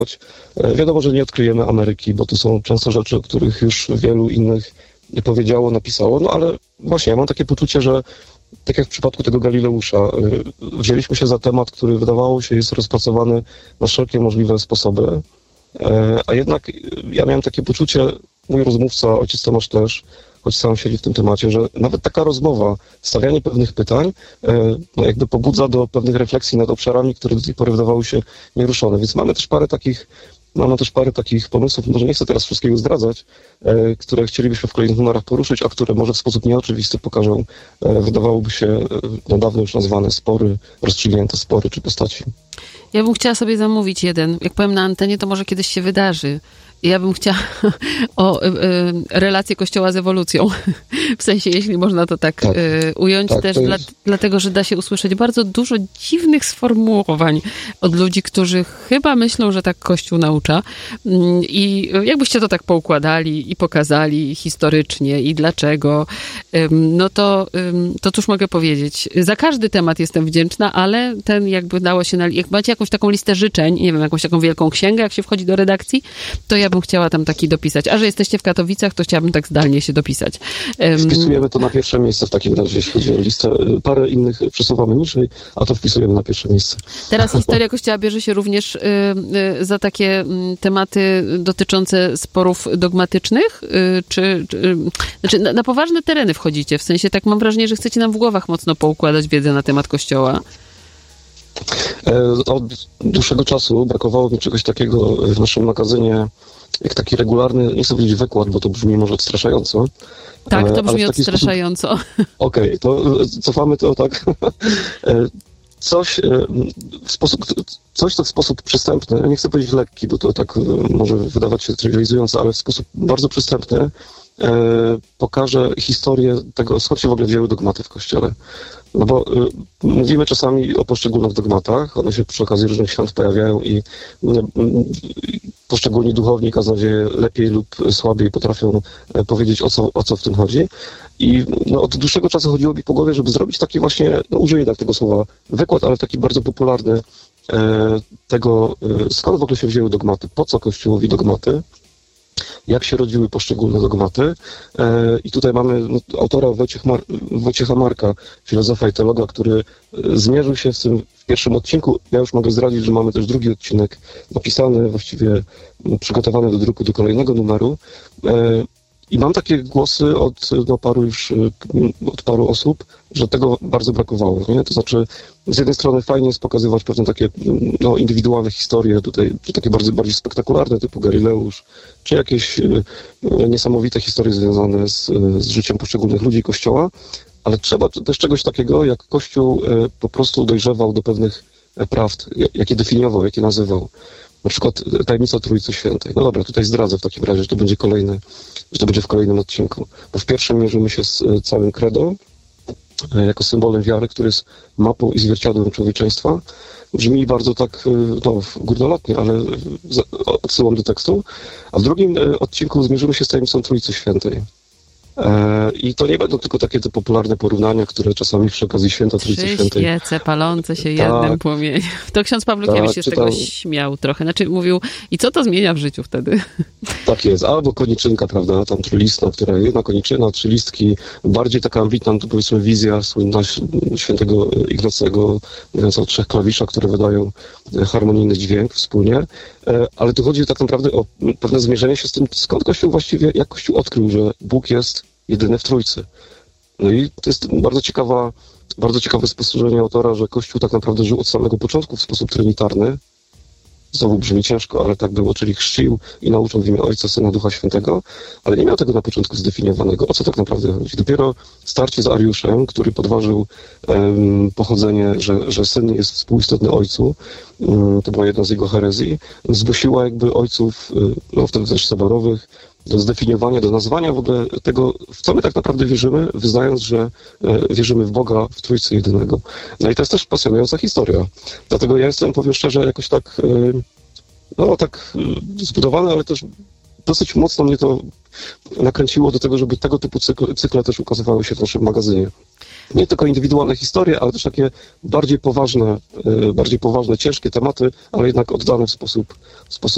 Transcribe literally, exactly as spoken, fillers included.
Wiadomo, że nie odkryjemy Ameryki, bo to są często rzeczy, o których już wielu innych powiedziało, napisało, no ale właśnie ja mam takie poczucie, że tak jak w przypadku tego Galileusza, wzięliśmy się za temat, który wydawało się jest rozpracowany na wszelkie możliwe sposoby, a jednak ja miałem takie poczucie, mój rozmówca, ojciec Tomasz też, choć sam siedzi w tym temacie, że nawet taka rozmowa, stawianie pewnych pytań, no jakby pobudza do pewnych refleksji nad obszarami, które do tej pory wydawały się nieruszone. Więc mamy też parę takich, mamy też parę takich pomysłów, może nie chcę teraz wszystkiego zdradzać, które chcielibyśmy w kolejnych numerach poruszyć, a które może w sposób nieoczywisty pokażą, wydawałoby się, no dawno już nazwane spory, rozstrzygnięte spory czy postaci. Ja bym chciała sobie zamówić jeden. Jak powiem na antenie, to może kiedyś się wydarzy. Ja bym chciała o y, y, relację Kościoła z ewolucją. W sensie, jeśli można to tak, tak. Y, ująć, tak, też dla, jest... dlatego, że da się usłyszeć bardzo dużo dziwnych sformułowań od ludzi, którzy chyba myślą, że tak Kościół naucza. I jakbyście to tak poukładali i pokazali historycznie i dlaczego, no to, to cóż mogę powiedzieć. Za każdy temat jestem wdzięczna, ale ten jakby dało się, na, jak macie jakąś taką listę życzeń, nie wiem, jakąś taką wielką księgę, jak się wchodzi do redakcji, to ja bym chciała tam taki dopisać. A że jesteście w Katowicach, to chciałabym tak zdalnie się dopisać. Wpisujemy to na pierwsze miejsce w takim razie, jeśli chodzi o listę. Parę innych przesuwamy niżej, a to wpisujemy na pierwsze miejsce. Teraz historia Kościoła bierze się również y, y, za takie y, tematy dotyczące sporów dogmatycznych? Y, czy, czy znaczy na, na poważne tereny wchodzicie? W sensie tak mam wrażenie, że chcecie nam w głowach mocno poukładać wiedzę na temat Kościoła. Od dłuższego czasu brakowało mi czegoś takiego w naszym magazynie, jak taki regularny, nie chcę powiedzieć wykład, bo to brzmi może odstraszająco. Tak, to brzmi odstraszająco. Sposób... Okej, okay, to cofamy to tak. Coś w sposób, coś to w sposób przystępny, nie chcę powiedzieć lekki, bo to tak może wydawać się trywializujące, ale w sposób bardzo przystępny pokaże historię tego, skąd się w ogóle wzięły dogmaty w Kościele. No bo y, mówimy czasami o poszczególnych dogmatach, one się przy okazji różnych świąt pojawiają i y, y, poszczególni duchowni, kaznodzieje lepiej lub słabiej potrafią y, powiedzieć, o co, o co w tym chodzi. I no, od dłuższego czasu chodziło mi po głowie, żeby zrobić taki właśnie, no użyję tak tego słowa, wykład, ale taki bardzo popularny y, tego, y, skąd w ogóle się wzięły dogmaty, po co Kościółowi dogmaty, jak się rodziły poszczególne dogmaty. I tutaj mamy no, autora Wojciech Mar- Wojciecha Marka, filozofa i teologa, który zmierzył się z tym w pierwszym odcinku. Ja już mogę zdradzić, że mamy też drugi odcinek napisany, właściwie przygotowany do druku do kolejnego numeru. I mam takie głosy od no, paru już, od paru osób, że tego bardzo brakowało. Nie? To znaczy, z jednej strony fajnie jest pokazywać pewne takie no, indywidualne historie, tutaj, czy takie bardzo bardziej spektakularne, typu Galileusz, czy jakieś no, niesamowite historie związane z, z życiem poszczególnych ludzi Kościoła, ale trzeba też czegoś takiego, jak Kościół po prostu dojrzewał do pewnych prawd, jakie definiował, jakie nazywał. Na przykład tajemnica Trójcy Świętej. No dobra, tutaj zdradzę w takim razie, że to będzie kolejny, że to będzie w kolejnym odcinku. Bo w pierwszym mierzymy się z całym credo, jako symbolem wiary, który jest mapą i zwierciadłem człowieczeństwa. Brzmi bardzo tak, no, górnolotnie, ale odsyłam do tekstu. A w drugim odcinku zmierzymy się z tajemnicą Trójcy Świętej. I to nie będą tylko takie te popularne porównania, które czasami przy okazji święta Trójcy Świętej... Trzy świece palące się jednym tak, płomieniem. To ksiądz Pawlukiewicz tak, się z czytam... tego śmiał trochę. Znaczy mówił, i co to zmienia w życiu wtedy? Tak jest. Albo koniczynka, prawda, tam trylistna, która jedna koniczyna, trzy listki. Bardziej taka ambitna, to powiedzmy wizja słynna świętego Ignacego, mówiąc o trzech klawiszach, które wydają harmonijny dźwięk wspólnie. Ale tu chodzi tak naprawdę o pewne zmierzenie się z tym, skąd Kościół właściwie, jak Kościół odkrył, że Bóg jest jedyny w Trójcy. No i to jest bardzo ciekawa, bardzo ciekawe spostrzeżenie autora, że Kościół tak naprawdę żył od samego początku w sposób trinitarny. Znowu brzmi ciężko, ale tak było, czyli chrzcił i nauczał w imię Ojca, Syna, Ducha Świętego, ale nie miał tego na początku zdefiniowanego. O co tak naprawdę chodzi? Dopiero starcie z Ariuszem, który podważył um, pochodzenie, że, że Syn jest współistotny Ojcu, um, to była jedna z jego herezji, zmusiła jakby ojców, no wtedy też soborowych, do zdefiniowania, do nazwania w ogóle tego, w co my tak naprawdę wierzymy, wyznając, że e, wierzymy w Boga, w Trójcy Jedynego. No i to jest też pasjonująca historia. Dlatego ja jestem, powiem szczerze, jakoś tak, e, no tak e, zbudowany, ale też dosyć mocno mnie to nakręciło do tego, żeby tego typu cykle, cykle też ukazywały się w naszym magazynie. Nie tylko indywidualne historie, ale też takie bardziej poważne, e, bardziej poważne, ciężkie tematy, ale jednak oddane w sposób, w sposób